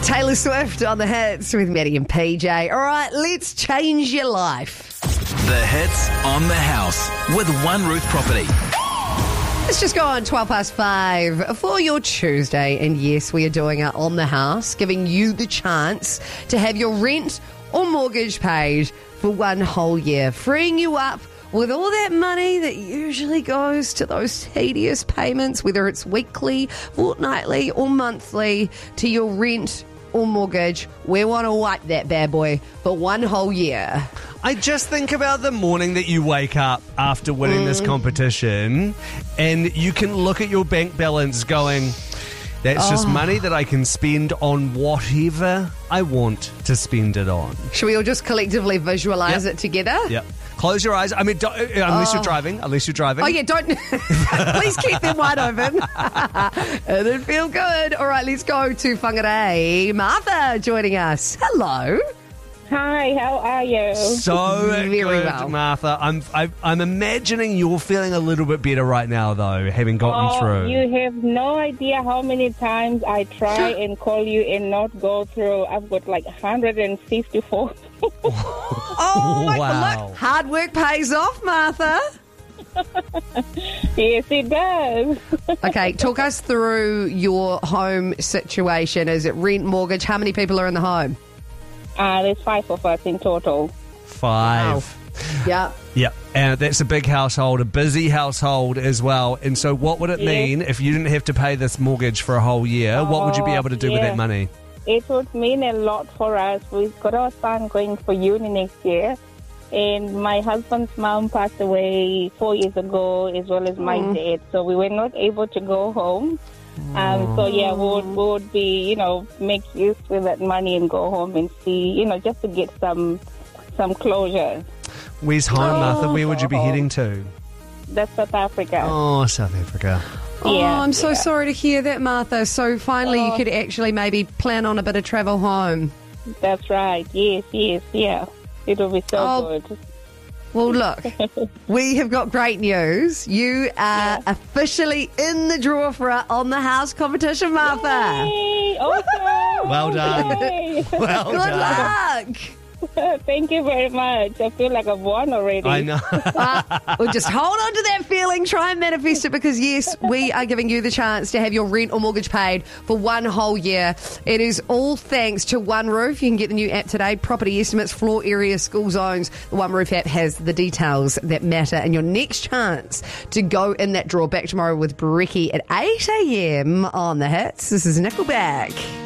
Taylor Swift on the hits with Maddie and PJ. All right, let's change your life. The hits on the house with One Roof Property. Let's just go on 5 for your Tuesday. And yes, we are doing it on the house, giving you the chance to have your rent or mortgage paid for one whole year, freeing you up with all that money that usually goes to those tedious payments, whether it's weekly, fortnightly or monthly, to your rent or mortgage. We want to wipe that bad boy for one whole year. I just think about the morning that you wake up after winning this competition and you can look at your bank balance going, that's just money that I can spend on whatever I want to spend it on. Should we all just collectively visualise it together? Yep. Close your eyes. I mean, unless you're driving. Oh, yeah, don't. Please keep them wide open. It'd feel good. All right, let's go to Whangarei. Martha joining us. Hello. Hi, how are you? So Very good, well. Martha. I'm imagining you're feeling a little bit better right now, though, having gotten through. You have no idea how many times I try and call you and not go through. I've got like 154. Wow. Look, hard work pays off, Martha. Yes, it does. Okay, talk us through your home situation. Is it rent, mortgage? How many people are in the home? There's 5 of us in total. 5. Yeah. Yep, and that's a big household, a busy household as well. And so what would it mean if you didn't have to pay this mortgage for a whole year? What would you be able to do with that money? It would mean a lot for us. We've got our son going for uni next year. And my husband's mom passed away 4 years ago, as well as my dad. So we were not able to go home. We would be, make use of that money and go home and see, just to get some closure. Where's home, Martha? Where would you be heading to? That's South Africa. Oh, South Africa. Yeah, I'm so sorry to hear that, Martha. So finally you could actually maybe plan on a bit of travel home. That's right. Yes, yeah. It'll be so good. Well, look, we have got great news. You are officially in the draw for our On the House competition, Martha. Yay! Awesome! Well done. Yay! Well Good done. luck. Thank you very much. I feel like I've won already. I know. Well, just hold on to that feeling. Try and manifest it because, yes, we are giving you the chance to have your rent or mortgage paid for one whole year. It is all thanks to One Roof. You can get the new app today. Property estimates, floor area, school zones. The One Roof app has the details that matter. And your next chance to go in that draw back tomorrow with Brecky at 8 a.m. on the hits. This is Nickelback.